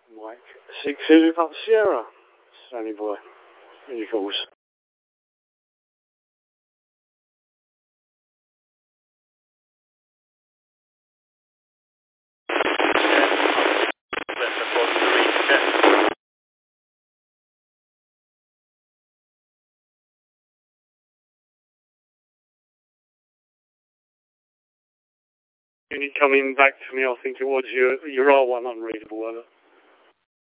Mike 6 Zulu Papa Sierra. Sunny boy. Any calls? You need coming back to me, I think it was your R1 unreadable, wasn't it?